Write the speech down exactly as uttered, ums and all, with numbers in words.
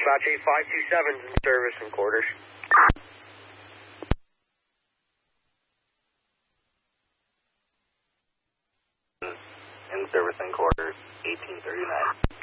Dispatch eight five two seven is in service in quarters. In service in quarters, eighteen thirty-nine.